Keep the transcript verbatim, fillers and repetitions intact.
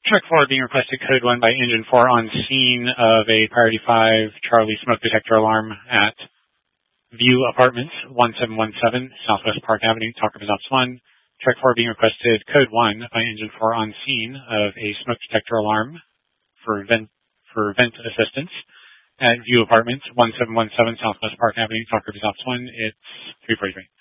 Check four being requested code one by engine four on scene of a priority five Charlie smoke detector alarm at View Apartments, one seven one seven Southwest Park Avenue, Talker Ops one. Check four being requested code one by engine four on scene of a smoke detector alarm for vent, for vent assistance at View Apartments, one seven one seven Southwest Park Avenue, Talker Ops one. It's three forty-three.